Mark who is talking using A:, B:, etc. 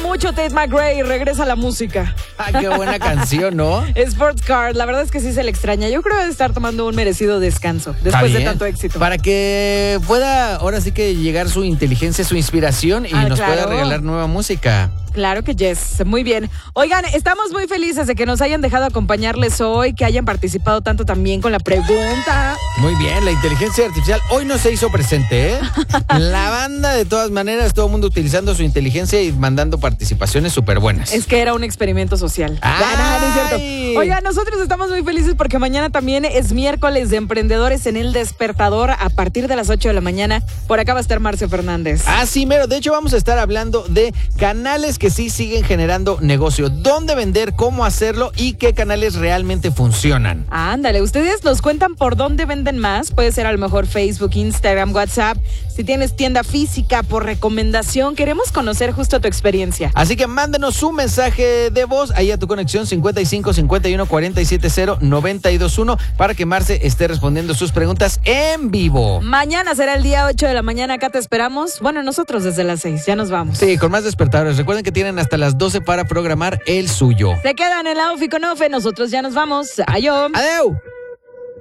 A: mucho Tate McRae, regresa a la música.
B: Ah, qué buena canción, ¿no?
A: Sports Car, la verdad es que sí se le extraña. Yo creo que debe estar tomando un merecido descanso después de tanto éxito.
B: Para que pueda ahora sí que llegar su inteligencia, su inspiración y nos pueda regalar nueva música.
A: Claro que yes, muy bien. Oigan, estamos muy felices de que nos hayan dejado acompañarles hoy, que hayan participado tanto también con la pregunta.
B: Muy bien, la inteligencia artificial hoy no se hizo presente, ¿eh? La banda, de todas maneras, todo el mundo utilizando su inteligencia y mandando participaciones súper buenas.
A: Es que era un experimento social. No es cierto. Oigan, nosotros estamos muy felices porque mañana también es miércoles de Emprendedores en El Despertador a partir de las 8 de la mañana. Por acá va a estar Marcio Fernández.
B: Ah, sí, mero. De hecho, vamos a estar hablando de canales que sí siguen generando negocio. Dónde vender, cómo hacerlo y qué canales realmente funcionan.
A: Ándale, ustedes nos cuentan por dónde venden más. Puede ser a lo mejor Facebook, Instagram, WhatsApp. Si tienes tienda física, por recomendación, queremos conocer justo tu experiencia.
B: Así que mándenos un mensaje de voz ahí a tu conexión 55 51 47 0 92 1 para que Marce esté respondiendo sus preguntas en vivo.
A: Mañana será el día 8 de la mañana, acá te esperamos. Bueno, nosotros desde las 6, ya nos vamos.
B: Sí, con más despertadores. Recuerden que tienen hasta las 12 para programar el suyo.
A: Se quedan en la OFI con Ofe, nosotros ya nos vamos. Adiós.
B: Adeu.